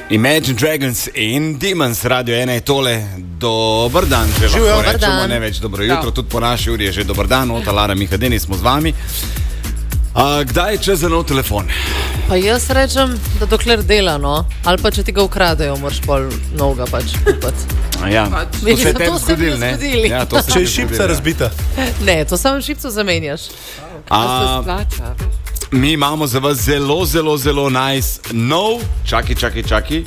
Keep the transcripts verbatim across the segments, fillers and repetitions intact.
Imagine Dragons in Demons, Radio ena je tole. Dobar dan, če lahko Živijo, rečemo, ne več dobro jutro, tudi po naši uri je že dobar dan, Ota, Lara, Miha, Denis smo z vami. A, kdaj je čas za nov telefon? Pa jaz rečem, da dokler dela, no, ali pa če ti ga ukradejo, moraš pol novega pač kupati. Ja, to se je tem zgodil, ne? Ja, to se Če je šipca razbita. Ne, to samo šipco zamenjaš. A, mi imamo za vas zelo, zelo, zelo nice nov, čaki, čaki, čaki,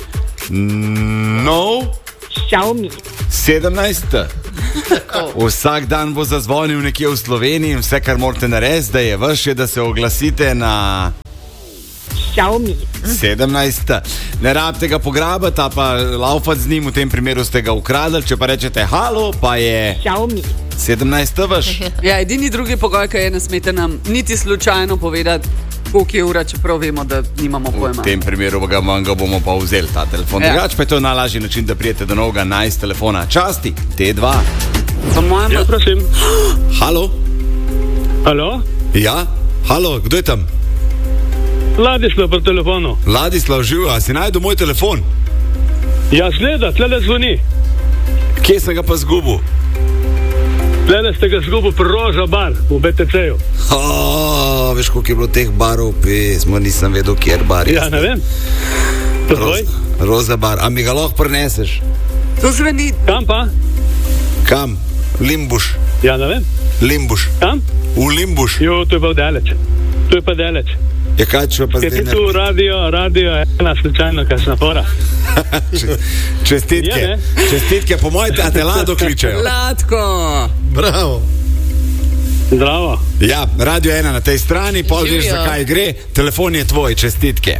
nov Xiaomi sedemnajst. Vsak dan bo zazvonil nekje v Sloveniji in vse, kar morate narediti, da je vaš, je, da se oglasite na Xiaomi sedemnajst. Ne rabite ga pograbiti, pa laufati z njim, v tem primeru ste ga ukradli, če pa rečete halo, pa je Xiaomi sedemnajst vaš. Ja, edini drugi pogoj, ki je, ne smete nam niti slučajno povedati, koliko je ura, čeprav vemo, da nimamo pojma. V tem primeru ga, ga bomo pa vzeli ta telefon. Ja. Drugač pa je to najlažji način, da prijete do novega nice telefona. Časti, T dva. Po mojem, Ja, prosim. Halo? Halo? Ja? Halo, kdo je tam? Ladislav pri telefonu. Ladislav, živ, a si najdel moj telefon? Ja, gleda, tlele zvoni. Kje sem ga pa zgubil? Tlele ste ga zgubil pri Roža bar v B T C-ju. Oh, veš, koliko je bilo teh barov, pismo, nisem vedel, kjer bar je. Ja, ne vem. Tvoj? Roza, Roza bar, a mi ga lahko preneseš? to zveni. Kam pa? Kam? Limbuš. Ja, ne vem. Limbuš. Kam? V Limbuš. Jo, to je pa daleč. To je pa daleč. Je kaj, če pa Ker zdaj ti tu ne... radio, radio ena slučajno, kasna fora. Čestitke. Je, ne? Čestitke, po mojem, a te Lado kličejo. Latko. Bravo. Zdravo. Ja, Radio ena na tej strani, pol veš, Živijo. zakaj gre. Telefon je tvoj, čestitke.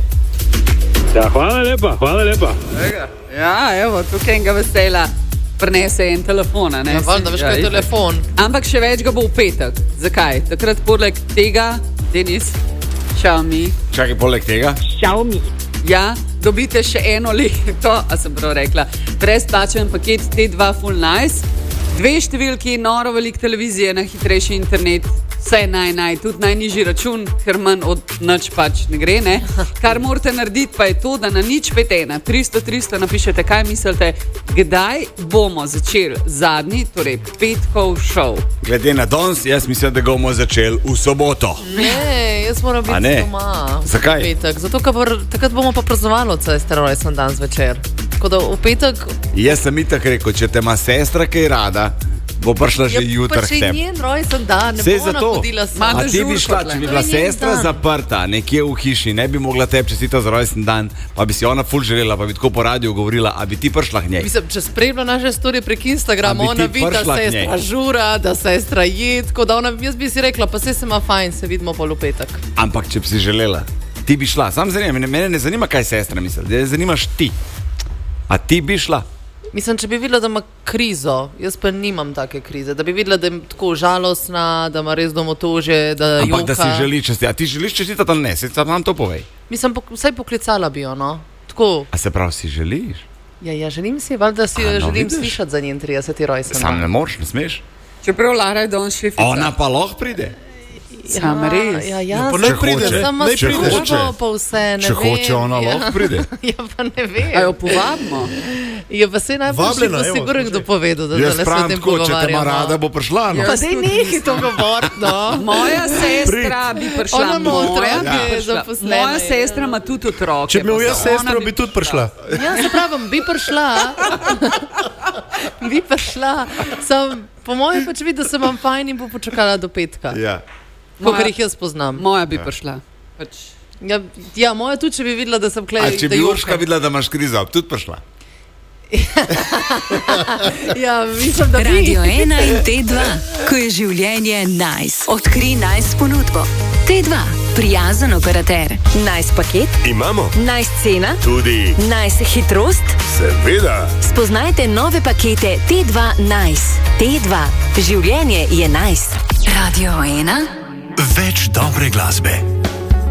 Ja, hvala lepa, hvala lepa. Ja, evo, tukaj enega vesela prenese en telefon, a ne? Ja, valjda, veš, kaj je telefon. Ampak še več ga bo v petek. Zakaj? Takrat poleg tega, Denis, Xiaomi, Čakaj, poleg tega. Xiaomi ja, dobite še eno leto, a sem prav rekla, brezplačen paket T dva Full Nice, dve številki, noro velik televizije, najhitrejši internet, vse naj, naj, tudi najnižji račun, ker manj od nič pač ne gre, ne? Kar morate narediti pa je to, da na nič pet ena, tristo tristo napišete, kaj mislite, kdaj bomo začeli zadnji, torej petkov šov. Glede na danes, jaz mislim, da ga bomo začeli v soboto. Ne, jaz moram A biti ne? doma. Zakaj? V petek, zato, ker bor- takrat bomo pa praznovali od sestre rojsten dan zvečer. Tako da v petek... Jaz sem itak rekel, če te ima sestra kaj rada, bo prišla že jutri pa k še tebi. njen rojsten dan, ne Sej bo zato. ona hodila Ma, sama. A ti bi dežurko šla, tle. če bi To bila je njen sestra dan. zaprta nekje v hiši, ne bi mogla tebi čestitati za rojsten dan, pa bi si ona ful želela, pa bi tako po radiju govorila, a bi ti prišla k njej. Mislim, če spremlja naše storije prek Instagrama, A bi ti ona vidi, da prišla k sestra njej? žura, da sestra je, tako da ona, jaz bi si rekla, pa se se ima fajn, se vidimo pol v petek. Ampak če bi si želela, ti bi šla. Sam zanima, mene, mene ne zanima, kaj sestra misli, da zanimaš ti. A ti bi šla? Mislim, če bi videla, da ima krizo, jaz pa nimam take krize, da bi videla, da je tako žalostna, da ima res domotožje, da Ampak da joka. si želi čestitati. A ti želiš čestitati ali ne? Se nam to povej. Mislim, pok vsaj poklicala bi jo, no. Tako, A se pravi, si želiš? ja, ja, želim si, valjda si A, jo no, želim vidiš. slišati za njen trideseti rojsten Sam ne dan. moreš, ne smeš. Čeprav Lara je danes šefica. Ona pa lahko pride. Sam res. Ja, ja, pa ja, naj pride, ne? Samo Naj pride. službo pa vse, ne Če vem. hoče, ona ja. lahko pride. Ja, pa ne vem. A jo povabimo? Ja, pa se najbolj Vabljena, bo evo, sigurno slušaj. kdo povedal, da Jaz zdaj se o pravim tem tako, če te ima pogovarjamo. rada, bo prišla. No. Pa daj nekaj to govoriti, no. Moja sestra bi prišla. Ona ima moja otroke, bi prišla. zaposlene, Moja ja. sestra ima tudi otroke. Če bi imel pa jaz ona sestro, bi tudi prišla. Ja, se pravim, bi prišla. Bi prišla. Sam, po mojem pač vidi, da se imam fajn in bo počakala do petka. Ja. Kakor jih jaz poznam. Moja bi prišla. Pač. Ja, ja, moja tudi, če bi videla, da sem A klej. če bi Urška videla, da imaš krizo, bi tudi prišla. Ja, mislim, da bi. Radio ena in T dva, ko je življenje nice. Odkri nice ponudbo. T dva, prijazen operater. Nice paket, Imamo nice cena, tudi, nice hitrost. seveda, Spoznajte nove pakete T dva Nice. T dva, življenje je nice. Radio ena. več dobre glasbe.